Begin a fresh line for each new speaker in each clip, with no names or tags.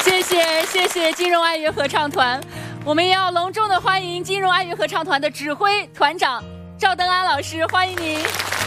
谢谢金融爱乐合唱团，我们也要隆重的欢迎金融爱乐合唱团的指挥团长赵登安老师，欢迎您，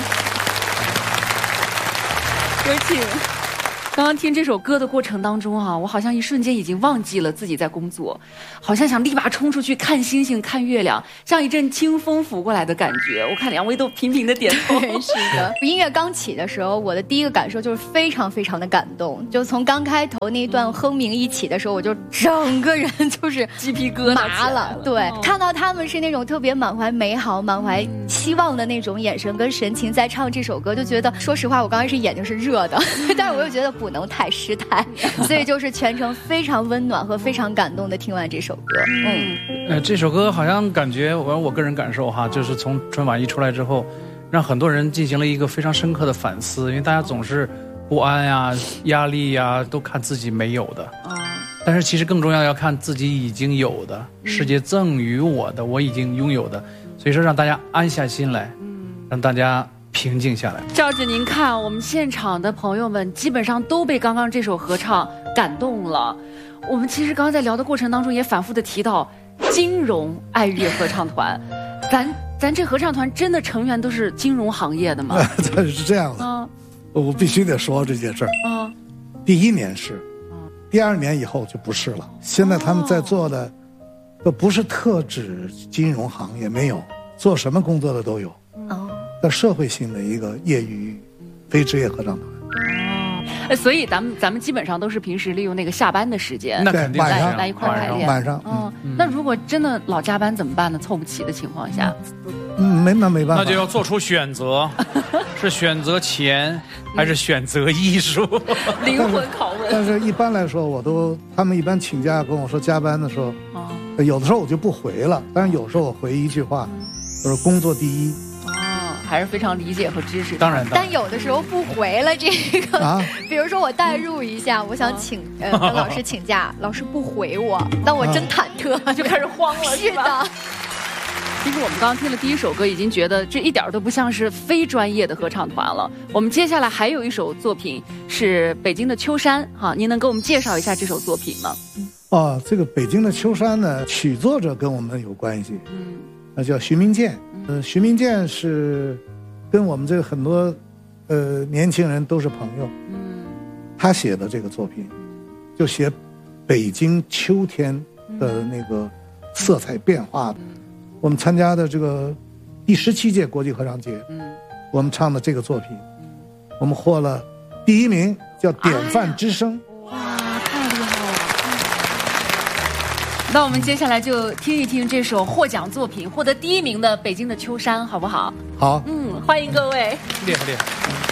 有请。刚刚听这首歌的过程当中啊，我好像一瞬间已经忘记了自己在工作，好像想立马冲出去看星星、看月亮，像一阵清风拂过来的感觉。我看两位都频频的点头。
是的，音乐刚起的时候，我的第一个感受就是非常非常的感动。就从刚开头那一段哼鸣一起的时候，我就整个人就是
鸡皮疙瘩
麻了。对，看到他们是那种特别满怀美好、满怀希望的那种眼神跟神情在唱这首歌，就觉得说实话，我刚开始眼睛是热的，但是我又觉得不能太失态，所以就是全程非常温暖和非常感动的听完这首歌。
这首歌好像感觉我个人感受哈，就是从春晚一出来之后，让很多人进行了一个非常深刻的反思，因为大家总是不安呀、压力呀，都看自己没有的。但是其实更重要要看自己已经有的，世界赠予我的，我已经拥有的。所以说让大家安下心来，让大家平静下来。
照着您看，我们现场的朋友们基本上都被刚刚这首合唱感动了。我们其实刚刚在聊的过程当中也反复的提到金融爱乐合唱团，咱这合唱团真的成员都是金融行业的吗？
是这样的，我必须得说这件事儿。第一年是，第二年以后就不是了。现在他们在做的都不是特指金融行业，没有，做什么工作的都有。的社会性的一个业余非职业合唱团。
所以咱们基本上都是平时利用那个下班的时间，
那肯定
来一块排练。
晚上，
那如果真的老加班怎么办呢？凑不齐的情况下，
没办法，
那就要做出选择，是选择钱还是选择艺术？
灵魂拷问。
但是一般来说，他们一般请假跟我说加班的时候，有的时候我就不回了，但是有时候我回一句话，就是工作第一。
还是非常理解和支持。
当然，
但有的时候不回了这个，比如说我代入一下，我想跟老师请假，老师不回我，那我真忐忑，
就开始慌了。
是的。
其实我们刚刚听了第一首歌，已经觉得这一点都不像是非专业的合唱团了。我们接下来还有一首作品是北京的秋山，您能给我们介绍一下这首作品吗？
这个北京的秋山呢，曲作者跟我们有关系，那叫徐明建。徐明建是跟我们这个很多年轻人都是朋友。他写的这个作品就写北京秋天的那个色彩变化。我们参加的这个第17届国际合唱节，我们唱的这个作品，我们获了第1名，叫典范之声。
哇，太厉害了！那我们接下来就听一听这首获奖作品，获得第1名的北京的秋山，好不好？
好。
欢迎各位。
厉害厉害。